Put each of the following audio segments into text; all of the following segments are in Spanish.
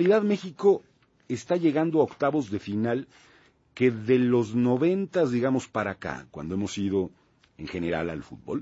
realidad México está llegando a octavos de final que de los 90, digamos, para acá, cuando hemos ido en general al fútbol,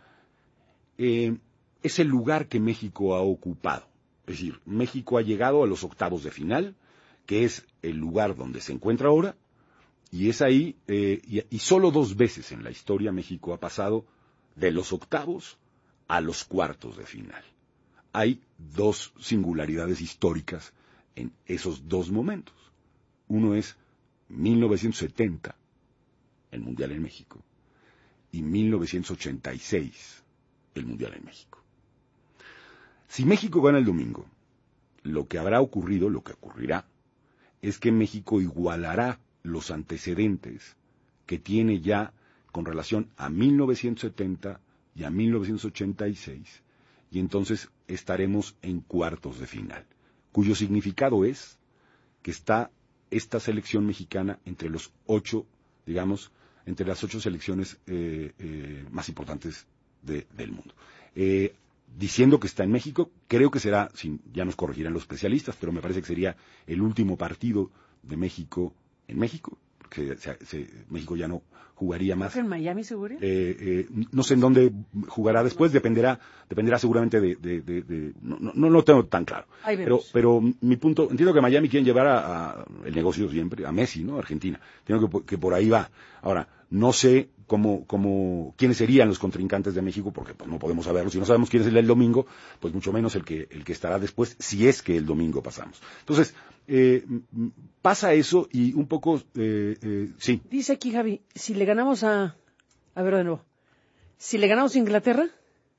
es el lugar que México ha ocupado. Es decir, México ha llegado a los octavos de final, que es el lugar donde se encuentra ahora, y es ahí, y solo 2 veces en la historia México ha pasado de los octavos a los cuartos de final. Hay 2 singularidades históricas en esos 2 momentos. Uno es 1970, el Mundial en México, y 1986, el Mundial en México. Si México gana el domingo, lo que habrá ocurrido, lo que ocurrirá, es que México igualará los antecedentes que tiene ya con relación a 1970 y a 1986, y entonces estaremos en cuartos de final, cuyo significado es que está esta selección mexicana entre los 8, digamos, entre las 8 selecciones más importantes del mundo. Diciendo que está en México, creo que será, ya nos corregirán los especialistas, pero me parece que sería el último partido de México en México, porque México ya no jugaría más. ¿En Miami seguro? No sé en dónde jugará después, dependerá seguramente no lo tengo tan claro. Pero mi punto, entiendo que Miami quieren llevar a el negocio siempre, a Messi, ¿no? Argentina. Entiendo que por ahí va. Ahora, no sé quiénes serían los contrincantes de México, porque pues no podemos saberlo. Si no sabemos quién es el del domingo, pues mucho menos el que estará después, si es que el domingo pasamos. Entonces, pasa eso y un poco, sí. Dice aquí Javi, si le ganamos a ver de nuevo, si le ganamos a Inglaterra,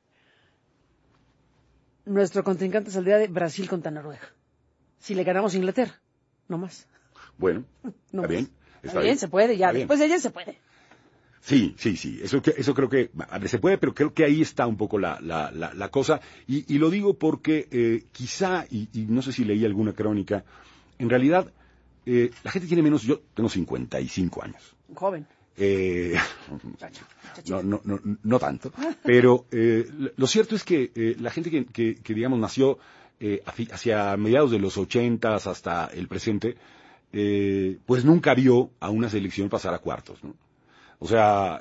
nuestro contrincante saldría de Brasil contra Noruega. Si le ganamos a Inglaterra, no más. Bueno, no está más. bien. Está bien, se puede, ya después de ella se puede. Sí. Eso creo que se puede, pero creo que ahí está un poco la cosa. Y lo digo porque quizá, y no sé si leí alguna crónica, en realidad la gente tiene menos. Yo tengo 55 años. Joven. No tanto. Pero lo cierto es que la gente que digamos nació hacia mediados de los 80 hasta el presente, pues nunca vio a una selección pasar a cuartos, ¿no? O sea,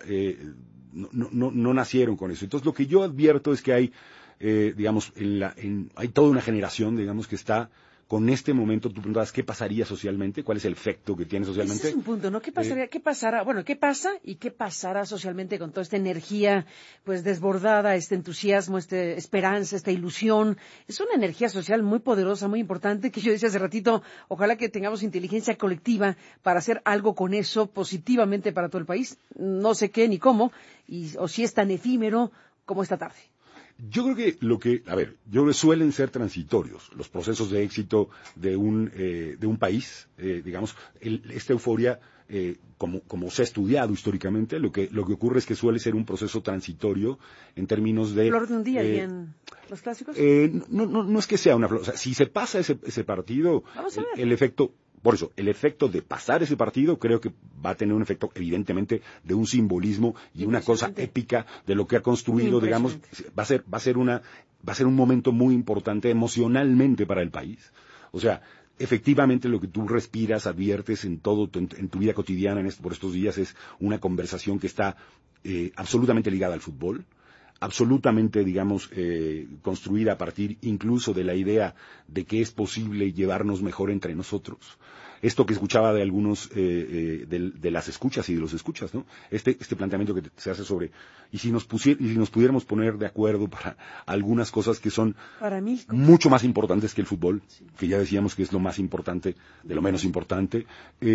no nacieron con eso. Entonces, lo que yo advierto es que hay, digamos, hay toda una generación, digamos, que está con este momento. Tú preguntabas qué pasaría socialmente, cuál es el efecto que tiene socialmente. Ese es un punto, ¿no? ¿Qué pasaría? ¿Qué pasará? Bueno, ¿qué pasa y qué pasará socialmente con toda esta energía, pues, desbordada, este entusiasmo, esta esperanza, esta ilusión? Es una energía social muy poderosa, muy importante, que yo decía hace ratito, ojalá que tengamos inteligencia colectiva para hacer algo con eso positivamente para todo el país. No sé qué ni cómo, o si es tan efímero como esta tarde. Yo creo que yo creo que suelen ser transitorios los procesos de éxito de un país, digamos, esta euforia, como se ha estudiado históricamente, lo que ocurre es que suele ser un proceso transitorio en términos de. ¿Flor de un día y en los clásicos? No es que sea una flor, o sea, si se pasa ese partido, el efecto. Por eso, el efecto de pasar ese partido creo que va a tener un efecto, evidentemente, de un simbolismo y una cosa épica de lo que ha construido, digamos, va a ser un momento muy importante emocionalmente para el país. O sea, efectivamente lo que tú respiras, adviertes en tu vida cotidiana por estos días es una conversación que está absolutamente ligada al fútbol. Absolutamente, digamos, construida a partir incluso de la idea de que es posible llevarnos mejor entre nosotros. Esto que escuchaba de algunos, de las escuchas y de los escuchas, ¿no? Este planteamiento que se hace sobre, y si nos pudiéramos poner de acuerdo para algunas cosas que son para mí, mucho más importantes que el fútbol, que ya decíamos que es lo más importante de lo menos importante.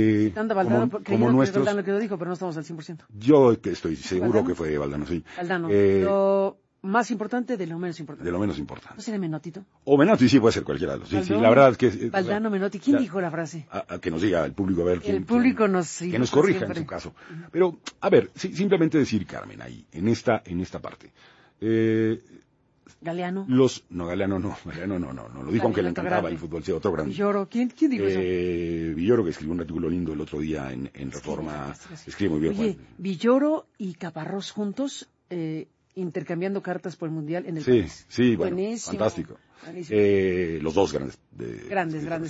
Como nuestros. Valdano que lo dijo, pero no estamos al 100%. Yo estoy seguro que fue Valdano, sí. Valdano. Lo más importante de lo menos importante. De lo menos importante. ¿No será Menotito? O Menotti, sí, puede ser cualquiera de los. Sí, la verdad es que. Valdano, Menotti. ¿Quién dijo la frase? Que nos diga el público, a ver quién. El público que nos corrija siempre. En su caso. Pero, a ver, simplemente decir, Carmen, ahí, en esta parte. Galeano. Galeano no. Lo dijo aunque le encantaba el fútbol, sí, otro grande. Villoro, ¿quién dijo eso? Villoro, que escribió un artículo lindo el otro día en Reforma. Escribe muy bien. Oye, Villoro y Caparrós juntos, intercambiando cartas por el Mundial en el país. Sí, bueno, fantástico. Buenísimo. Los dos grandes. Grandes